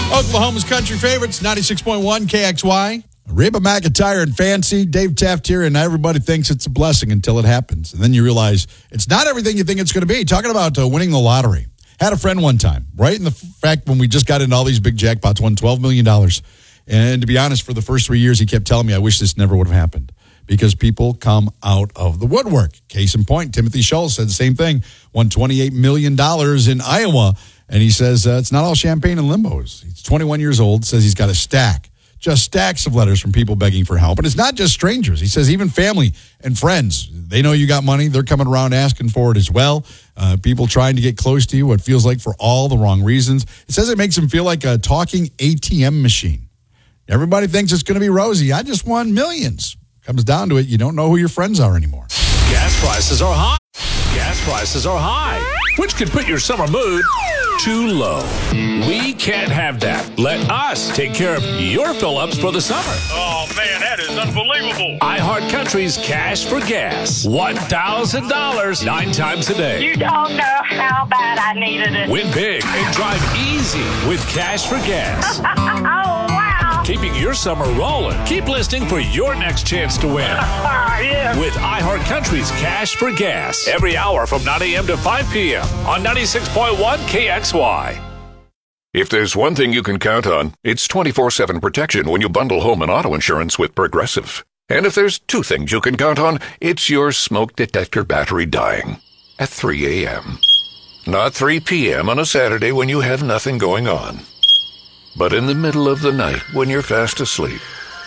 Oklahoma's country favorites, 96.1 KXY. Reba McEntire and Fancy, Dave Taft here, and everybody thinks it's a blessing until it happens. And then you realize it's not everything you think it's going to be. Talking about winning the lottery. Had a friend one time, right in the fact when we just got into all these big jackpots, won $12 million. And to be honest, for the first 3 years, he kept telling me, I wish this never would have happened. Because people come out of the woodwork. Case in point, Timothy Schultz said the same thing. Won $28 million in Iowa. And he says it's not all champagne and limbos. He's 21 years old, says he's got a stack. Just stacks of letters from people begging for help. And it's not just strangers. He says even family and friends, they know you got money. They're coming around asking for it as well. People trying to get close to you, what feels like for all the wrong reasons. It says it makes him feel like a talking ATM machine. Everybody thinks it's going to be rosy. I just won millions. Comes down to it, you don't know who your friends are anymore. Gas prices are high. Gas prices are high, which could put your summer mood too low. We can't have that. Let us take care of your fill-ups for the summer. Oh, man, that is unbelievable. iHeartCountry's Cash for Gas. $1,000 9 times a day. You don't know how bad I needed it. Win big and drive easy with Cash for Gas. Oh, wow. Keeping your summer rolling. Keep listening for your next chance to win. Yeah. With iHeartCountry's Cash for Gas. Every hour from 9 a.m. to 5 p.m. on 96.1 KXY. If there's one thing you can count on, it's 24/7 protection when you bundle home and auto insurance with Progressive. And if there's two things you can count on, it's your smoke detector battery dying at 3 a.m. Not 3 p.m. on a Saturday when you have nothing going on, but in the middle of the night when you're fast asleep.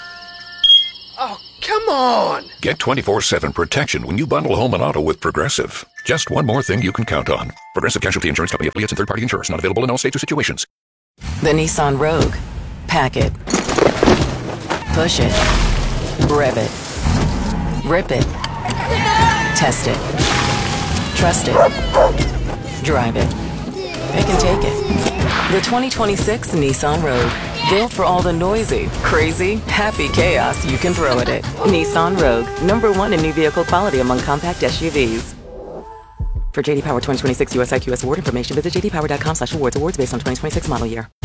Oh, come on! Get 24/7 protection when you bundle home and auto with Progressive. Just one more thing you can count on. Progressive Casualty Insurance Company, affiliates, and third-party insurers. Not available in all states or situations. The Nissan Rogue. Pack it. Push it. Rev it. Rip it. Test it. Trust it. Drive it. It can take it. The 2026 Nissan Rogue. Built for all the noisy, crazy, happy chaos you can throw at it. Nissan Rogue. #1 in new vehicle quality among compact SUVs. For JD Power 2026 US IQS award information, visit jdpower.com/awards. Awards based on 2026 model year.